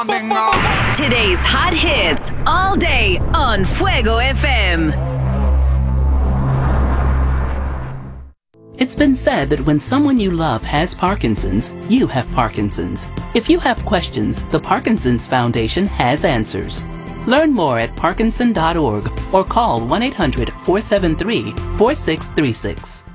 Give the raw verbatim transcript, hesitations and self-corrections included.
Today's hot hits all day on Fuego F M. It's been said that when someone you love has Parkinson's, you have Parkinson's. If you have questions, the Parkinson's Foundation has answers. Learn more at parkinson dot org or call one eight hundred four seven three four six three six.